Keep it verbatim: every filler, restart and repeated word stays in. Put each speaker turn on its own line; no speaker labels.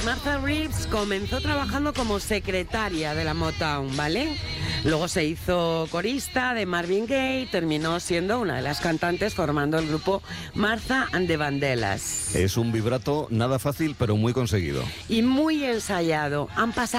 Martha Reeves comenzó trabajando como secretaria de la Motown, ¿vale? Luego se hizo corista de Marvin Gaye, terminó siendo una de las cantantes formando el grupo Martha and the Vandellas.
Es un vibrato nada fácil, pero muy conseguido.
Y muy ensayado. Han pasado